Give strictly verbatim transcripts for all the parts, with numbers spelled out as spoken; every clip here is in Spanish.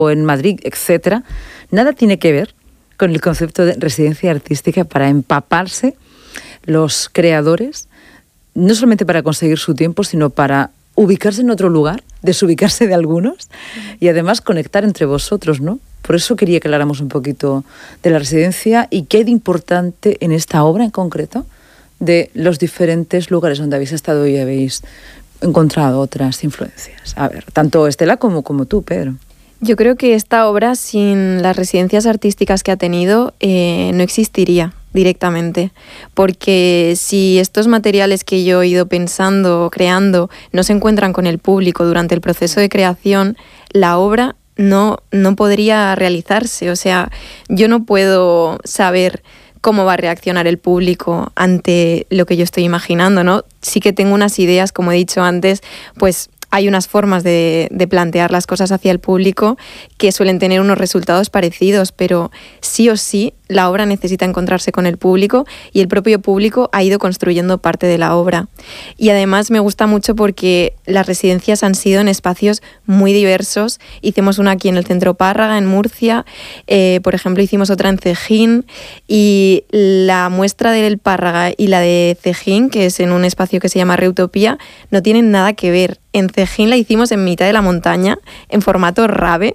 o en Madrid, etcétera, nada tiene que ver con el concepto de residencia artística para empaparse los creadores, no solamente para conseguir su tiempo, sino para ubicarse en otro lugar, desubicarse de algunos y además conectar entre vosotros, ¿no? Por eso quería que habláramos un poquito de la residencia y qué hay de importante en esta obra en concreto de los diferentes lugares donde habéis estado y habéis encontrado otras influencias. A ver, tanto Estela como, como tú, Pedro. Yo creo que esta obra, sin las residencias artísticas que ha tenido, eh, no existiría directamente, porque si estos materiales que yo he ido pensando, creando, no se encuentran con el público durante el proceso de creación, la obra no, no podría realizarse. O sea, yo no puedo saber cómo va a reaccionar el público ante lo que yo estoy imaginando, ¿no? Sí que tengo unas ideas, como he dicho antes, pues hay unas formas de, de plantear las cosas hacia el público que suelen tener unos resultados parecidos, pero sí o sí la obra necesita encontrarse con el público y el propio público ha ido construyendo parte de la obra. Y además me gusta mucho porque las residencias han sido en espacios muy diversos. Hicimos una aquí en el Centro Párraga, en Murcia, eh, por ejemplo hicimos otra en Cejín, y la muestra del Párraga y la de Cejín, que es en un espacio que se llama Reutopía, no tienen nada que ver. En Cejín la hicimos en mitad de la montaña, en formato rave.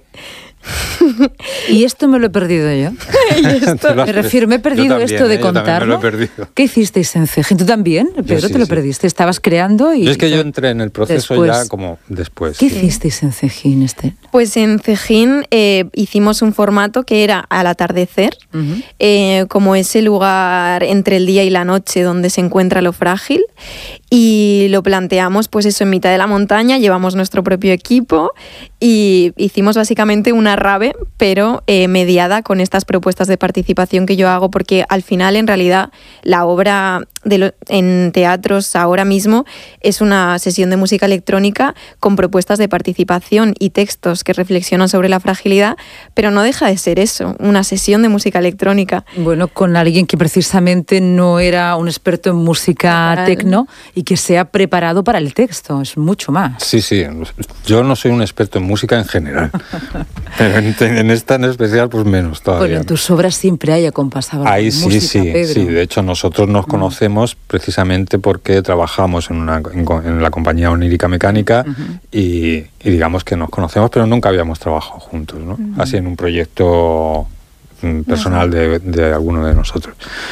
Y esto me lo he perdido yo. Y esto, me refiero, me he perdido también, esto de eh, contarlo. ¿Qué hicisteis en Cejín? ¿Tú también, Pedro? Sí, te lo sí. perdiste. Estabas creando y... Yo es que yo entré en el proceso después, ya como después. ¿Qué sí. hicisteis en Cejín, Esther? Pues en Cejín eh, hicimos un formato que era al atardecer, uh-huh. eh, como ese lugar entre el día y la noche donde se encuentra lo frágil, y lo planteamos pues eso en mitad de la montaña, llevamos nuestro propio equipo y hicimos básicamente una rave, pero eh, mediada con estas propuestas de participación que yo hago, porque al final en realidad la obra de lo, en teatros ahora mismo es una sesión de música electrónica con propuestas de participación y textos que reflexionan sobre la fragilidad, pero no deja de ser eso, una sesión de música electrónica. Bueno, con alguien que precisamente no era un experto en música Total. tecno y que se ha preparado para el texto, es mucho más. Sí, sí, yo no soy un experto en música en general, pero en, en esta en especial pues menos todavía. Bueno, en tus obras siempre hay acompasado con Ahí sí, música, sí, Pedro. sí, de hecho nosotros nos conocemos uh-huh. precisamente porque trabajamos en, una, en, en la compañía Onírica Mecánica uh-huh. y, y digamos que nos conocemos, pero nunca habíamos trabajado juntos, ¿no? Uh-huh. Así en un proyecto personal de, de alguno de nosotros.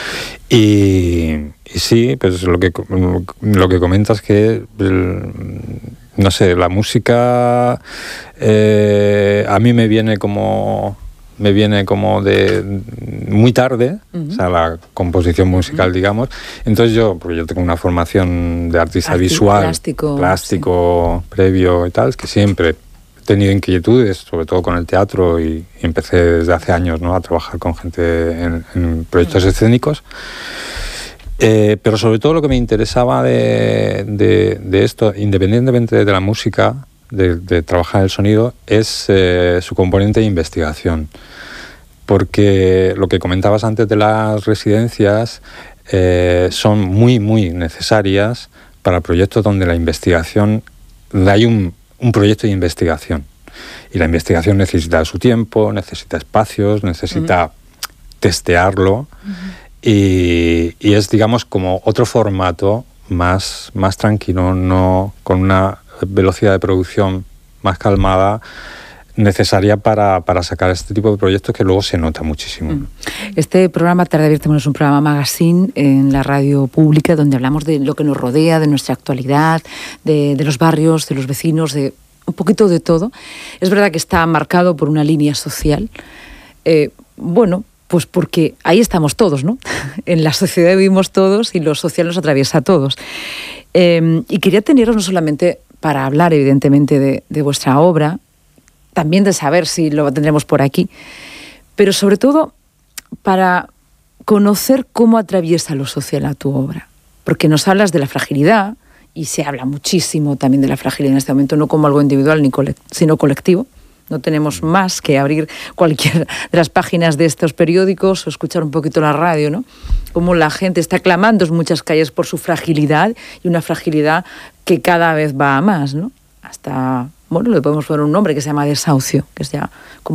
Y, y sí, pues lo que, lo que comentas que... El, no sé, la música eh, a mí me viene como me viene como de muy tarde, uh-huh. o sea, la composición musical, uh-huh. digamos. Entonces yo, porque yo tengo una formación de artista Arti- visual, plástico, plástico sí. previo y tal, es que siempre he tenido inquietudes, sobre todo con el teatro, y, y empecé desde hace años, ¿no?, a trabajar con gente en, en proyectos uh-huh. escénicos. Eh, pero sobre todo lo que me interesaba de, de, de esto, independientemente de la música, de, de trabajar el sonido, es eh, su componente de investigación. Porque lo que comentabas antes de las residencias eh, son muy, muy necesarias para proyectos donde la investigación, hay un, un proyecto de investigación. Y la investigación necesita su tiempo, necesita espacios, necesita uh-huh. testearlo. Uh-huh. Y, y es, digamos, como otro formato más, más tranquilo, no, con una velocidad de producción más calmada, necesaria para, para sacar este tipo de proyectos que luego se nota muchísimo. Este programa Tarde Abierta es un programa magazine en la radio pública donde hablamos de lo que nos rodea, de nuestra actualidad, de, de los barrios, de los vecinos, de un poquito de todo. Es verdad que está marcado por una línea social. Eh, bueno... Pues porque ahí estamos todos, ¿no? En la sociedad vivimos todos y lo social nos atraviesa a todos. Eh, y quería teneros no solamente para hablar, evidentemente, de, de vuestra obra, también de saber si lo tendremos por aquí, pero sobre todo para conocer cómo atraviesa lo social a tu obra. Porque nos hablas de la fragilidad, y se habla muchísimo también de la fragilidad en este momento, no como algo individual ni colect- sino colectivo. No tenemos más que abrir cualquier de las páginas de estos periódicos o escuchar un poquito la radio, ¿no? Como la gente está clamando en muchas calles por su fragilidad, y una fragilidad que cada vez va a más, ¿no? Hasta bueno, le podemos poner un nombre que se llama desahucio, que es ya como